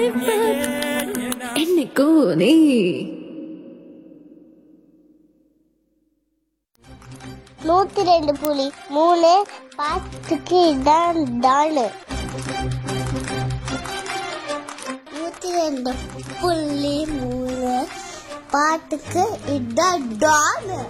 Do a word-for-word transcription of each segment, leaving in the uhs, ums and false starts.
என்னைக்கோ நீ நூத்தி ரெண்டு புலி மூணு பாத்துக்கு இதான் டானு நூத்தி ரெண்டு புள்ளி மூணு பாட்டுக்கு இதான் டானு.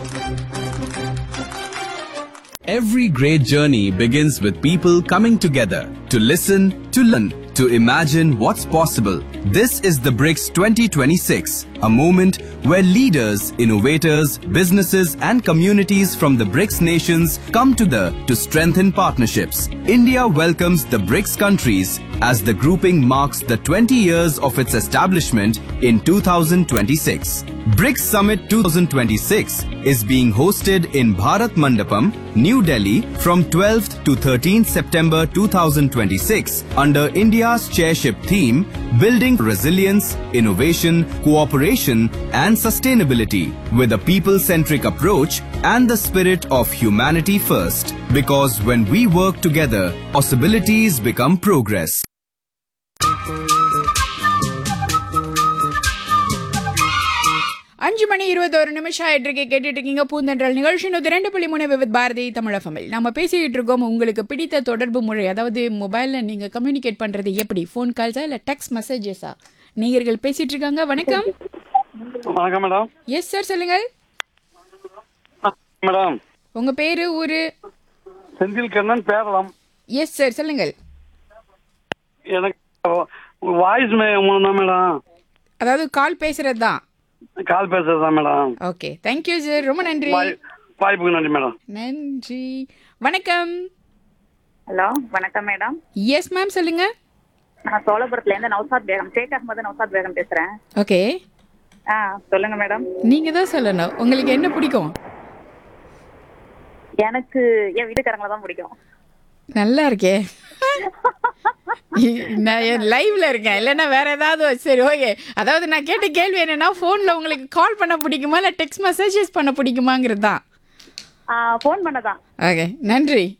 Every great journey begins with people coming together to listen, to learn, to imagine what's possible. This is the BRICS twenty twenty-six, a moment where leaders, innovators, businesses and communities from the BRICS nations come together to strengthen partnerships. India welcomes the BRICS countries as the grouping marks the twenty years of its establishment in two thousand twenty-six. BRICS Summit twenty twenty-six is being hosted in Bharat Mandapam, New Delhi from twelfth to thirteenth September two thousand twenty-six under India's chairship theme Building Resilience, Innovation, Cooperation and Sustainability with a people-centric approach and the spirit of humanity first. Because when we work together, possibilities become progress. அஞ்சு மணி இருபத்தோரு நிமிஷம் ஆயிட்டு இருக்கு. கேட்டுட்டு இருக்கீங்க பூந்தென்றல் நிகழ்ச்சி நூத்தி ரெண்டு புள்ளி மூணு வித் பாரதி தமிழகமில். நம்ம பேசிக்கிட்டு இருக்கோம் உங்களுக்கு பிடித்த தொடர்பு முறை, அதாவது மொபைல்ல நீங்க கம்யூனிகேட் பண்றது எப்படி, ஃபோன் கால்ஸா இல்ல டெக்ஸ்ட் மெசேஜஸா? நேயர்கள் பேசிட்டு இருக்காங்க. வணக்கம். வணக்கம் மேடம். எஸ் சார், சொல்லுங்க மேடம். உங்க பேரு, ஊரு? செந்தில் கண்ணன், பேரளம். எஸ் சார், சொல்லுங்கள். எனக்கு வாய்ஸ் மேடம், அதாவது கால் பேசுறது தான். கால் பேசுறதா மேடம். ஓகே, தேங்க்யூ சார், ரொம்ப நன்றி. வாய்ப்புக்கு நன்றி மேடம். நன்றி. வணக்கம். ஹலோ, வணக்கம் மேடம். எஸ் மேம், சொல்லுங்க. நான் சோழபுரத்துல இருந்து நௌசாத் பேகம், ஷேக் அஹமது நௌசாத் பேகம் பேசுறேன். ஓகே, ஆ சொல்லுங்க மேடம். நீங்க தான் சொல்லணும், உங்களுக்கு என்ன பிடிக்கும்? எனக்கு என் வீட்டுக்காரங்களை தான் பிடிக்கும். நல்லா இருக்கே. நான் லைவ்ல இருக்கேன், இல்லைன்னா வேற ஏதாவது. சரி, ஓகே. அதாவது நான் கேட்ட கேள்வி என்னன்னா, போன்ல உங்களுக்கு கால் பண்ண பிடிக்குமா இல்ல டெக்ஸ்ட் மெசேஜஸ் பண்ண பிடிக்குமாங்கிறது தான். ஃபோன் பண்ணதான். ஓகே, நன்றி.